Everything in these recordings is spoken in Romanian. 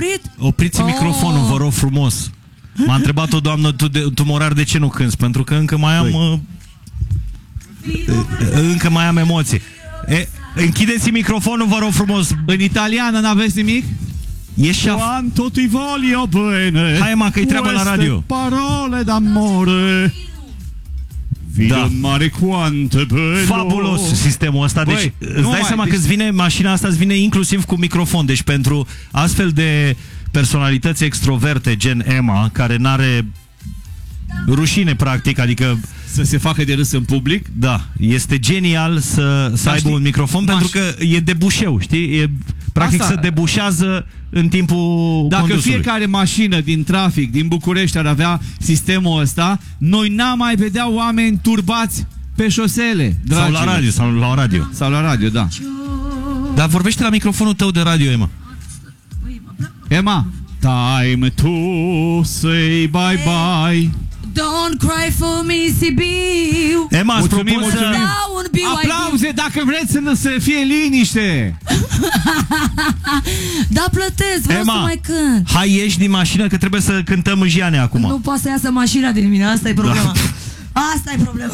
Opriți microfonul, vă rog frumos. M-a întrebat o doamnă, tu Morar, de ce nu cânti? Pentru că încă mai am... încă mai am emoții. Închideți microfonul, vă rog frumos. În italiană n-aveți nimic? Quanto ti voglio bene. Hai, mă, că-i treabă la radio. Parole d'amore. Da. Mare quanto bello. Fabulos sistemul ăsta. Deci îți dai seama că îți vine mașina asta, îți vine inclusiv cu microfon. Deci pentru astfel de personalități extroverte gen Emma, care n-are rușine practic, adică să se facă de râs în public. Da, este genial să aibă un microfon, pentru că e debușeu, știi? Practic se debușează în timpul Dacă condusului. Fiecare mașină din trafic din București ar avea sistemul ăsta, noi n-am mai vedea oameni turbați pe șosele, dragilor. Sau la radio. Sau la radio, da. Dar vorbește la microfonul tău de radio, Emma. Emma, time to say bye-bye. Don't cry for me, Sibiu. Emma, îți propun să... Aplauze dacă vreți să fie liniște. Da, plătesc, vreau Emma, să mai cânt. Hai, ieși din mașină că trebuie să cântăm Jiane acum. Nu poate să iasă mașina din mine, asta e problema. Asta e problema.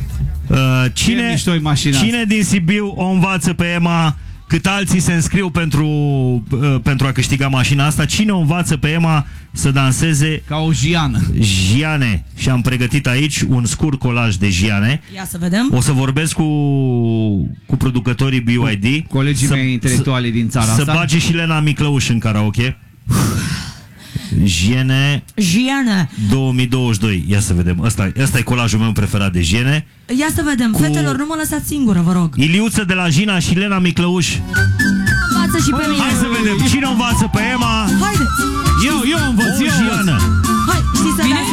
Cine din Sibiu o învață pe Emma, cât alții se înscriu pentru a câștiga mașina asta? Cine o învață pe Emma să danseze ca o Jiană? Jiane. Și am pregătit aici un scurt colaj de Jiane. Ia să vedem. O să vorbesc cu producătorii BYD, colegii mei intelectuali din țara asta, să bage și Lena Miclăuș în karaoke. Jiene 2022. Ia să vedem. Ăsta e colajul meu preferat de Jiene. Ia să vedem. Fetelor, nu mă lăsați singură, vă rog. Iliuță de la Jina și Lena Miclăuș. Învață și pe mine. Hai să vedem. Cine învață pe Emma? Haide. Eu învăț. Jiană. Hai, știi să dansezi?